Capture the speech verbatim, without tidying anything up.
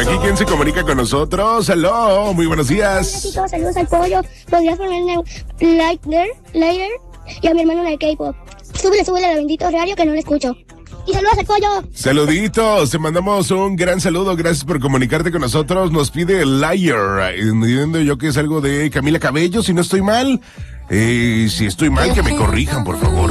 aquí, ¿quién se comunica con nosotros? Hello, muy buenos días. Hola chicos, saludos al pollo. Podrías ponerme Lighter, Lighter y a mi hermano en el K-pop. Súbele, súbele a la bendito radio que no le escucho. Y saludos al pollo. Saluditos, te mandamos un gran saludo, gracias por comunicarte con nosotros. Nos pide Liar, entiendo yo que es algo de Camila Cabello, si no estoy mal. Eh, si estoy mal, que me corrijan, por favor.